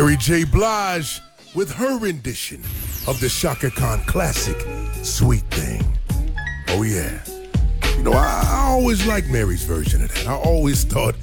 Mary J. Blige with her rendition of the Shaka Khan classic, Sweet Thing. Oh yeah. You know, I always liked Mary's version of that. I always thought